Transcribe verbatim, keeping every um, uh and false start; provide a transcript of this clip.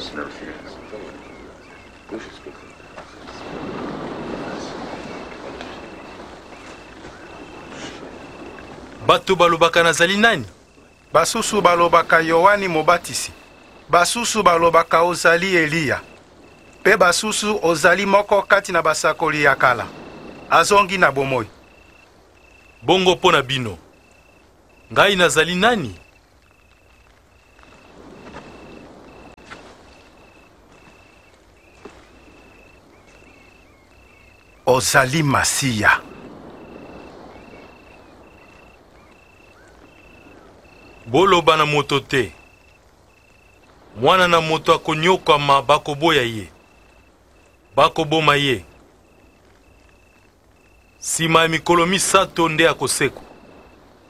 no fears. Bato balobaka nazali nani? Basusu balobaka Yohani Mobatisi. Basusu balobaka ozali Eliya. Pe basusu ozali moko kati na basakoli ya kala. Azongi na bomoi. Bongo mpo na bino. Ngai nazali nani? Ozali Masiya. Boloba na moto te. Mwana na moto akonyokama bakoboya ye. Bakoboma ye. Sima ya mikolo misato nde akoseko.